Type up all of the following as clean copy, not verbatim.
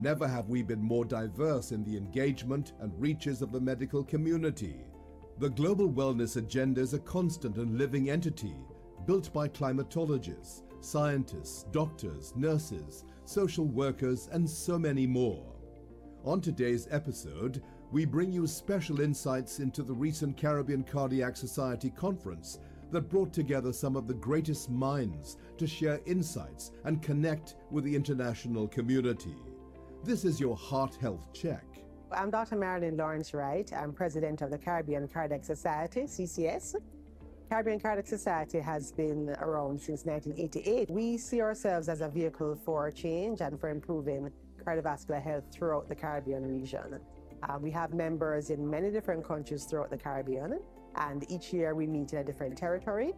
Never have we been more diverse in the engagement and reaches of the medical community. The global wellness agenda is a constant and living entity built by climatologists, scientists, doctors, nurses, social workers, and so many more. On today's episode, we bring you special insights into the recent Caribbean Cardiac Society conference that brought together some of the greatest minds to share insights and connect with the international community. This is your Heart Health Check. I'm Dr. Marilyn Lawrence Wright. I'm president of the Caribbean Cardiac Society, CCS. Caribbean Cardiac Society has been around since 1988. We see ourselves as a vehicle for change and for improving cardiovascular health throughout the Caribbean region. We have members in many different countries throughout the Caribbean, and each year we meet in a different territory.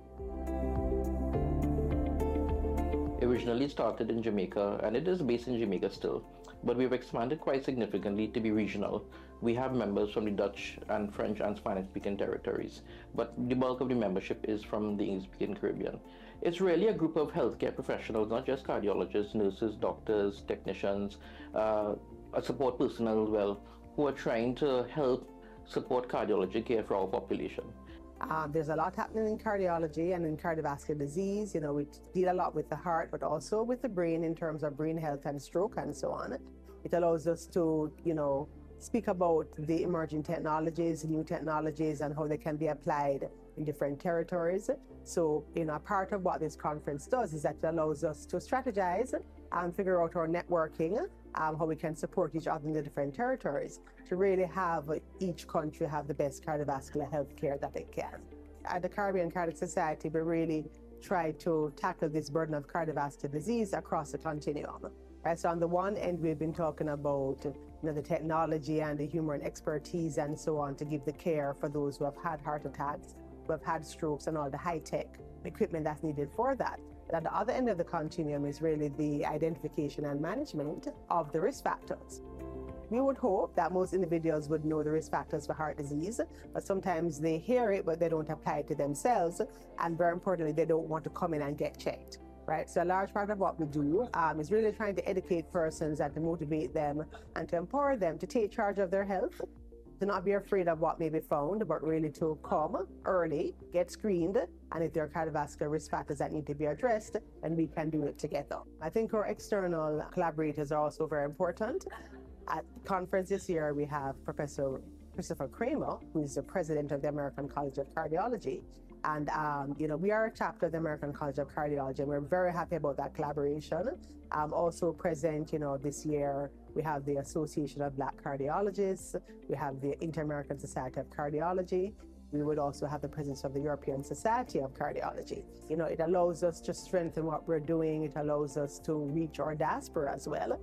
Originally started in Jamaica, and it is based in Jamaica still, but we've expanded quite significantly to be regional. We have members from the Dutch and French and Spanish-speaking territories, but the bulk of the membership is from the English-speaking Caribbean. It's really a group of healthcare professionals, not just cardiologists, nurses, doctors, technicians, support personnel as well, who are trying to help support cardiology care for our population. There's a lot happening in cardiology and in cardiovascular disease. We deal a lot with the heart, but also with the brain in terms of brain health and stroke and so on. It allows us to, speak about the emerging technologies, new technologies, and how they can be applied in different territories. So, a part of what this conference does is that it allows us to strategize and figure out our networking, how we can support each other in the different territories to really have each country have the best cardiovascular health care that it can. At the Caribbean Cardiac Society, we really try to tackle this burden of cardiovascular disease across the continuum. Right? So on the one end, we've been talking about the technology and the human expertise and so on to give the care for those who have had heart attacks, who have had strokes, and all the high-tech equipment that's needed for that. But at the other end of the continuum is really the identification and management of the risk factors. We would hope that most individuals would know the risk factors for heart disease, but sometimes they hear it, but they don't apply it to themselves. And very importantly, they don't want to come in and get checked, right? So a large part of what we do is really trying to educate persons and to motivate them and to empower them to take charge of their health, to not be afraid of what may be found, but really to come early, get screened, and if there are cardiovascular risk factors that need to be addressed, then we can do it together. I think our external collaborators are also very important. At the conference this year, we have Professor Christopher Kramer, who is the president of the American College of Cardiology. And, we are a chapter of the American College of Cardiology, and we're very happy about that collaboration. Also present, this year, we have the Association of Black Cardiologists, we have the Inter-American Society of Cardiology, we would also have the presence of the European Society of Cardiology. It allows us to strengthen what we're doing, it allows us to reach our diaspora as well.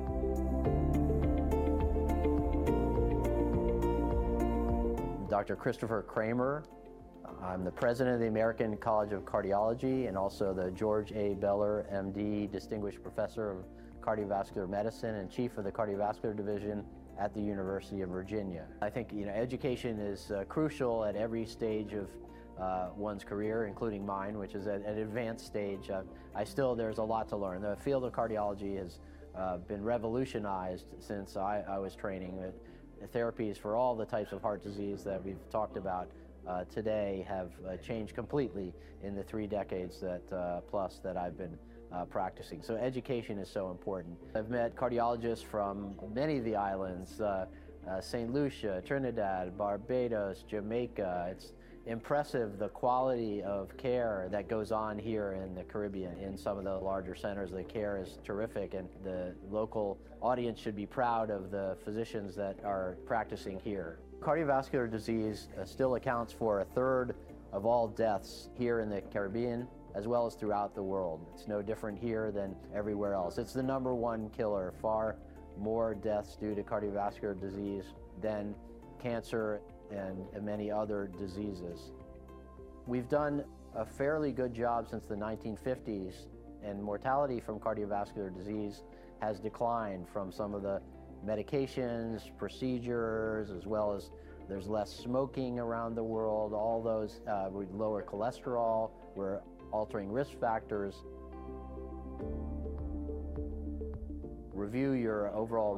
Dr. Christopher Kramer. I'm the president of the American College of Cardiology and also the George A. Beller, MD, Distinguished Professor of Cardiovascular Medicine and Chief of the Cardiovascular Division at the University of Virginia. I think education is crucial at every stage of one's career, including mine, which is at an advanced stage. There's a lot to learn. The field of cardiology has been revolutionized since I was training. Therapies for all the types of heart disease that we've talked about today have changed completely in the 3 decades plus that I've been practicing. So education is so important. I've met cardiologists from many of the islands, St. Lucia, Trinidad, Barbados, Jamaica. It's impressive the quality of care that goes on here in the Caribbean. In some of the larger centers, the care is terrific, and the local audience should be proud of the physicians that are practicing here. Cardiovascular disease still accounts for 1/3 of all deaths here in the Caribbean, as well as throughout the world. It's no different here than everywhere else. It's the #1 killer. Far more deaths due to cardiovascular disease than cancer and many other diseases. We've done a fairly good job since the 1950s, and mortality from cardiovascular disease has declined from some of the medications, procedures, as well as there's less smoking around the world. All those we lower cholesterol, we're altering risk factors. Review your overall